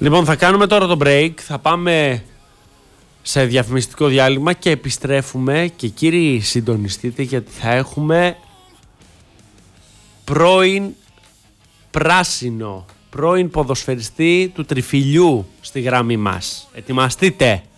Λοιπόν, θα κάνουμε τώρα το break, θα πάμε σε διαφημιστικό διάλειμμα και επιστρέφουμε και κύριοι συντονιστείτε γιατί θα έχουμε πρώην ποδοσφαιριστή του Τριφυλιού στη γραμμή μας. Ετοιμαστείτε!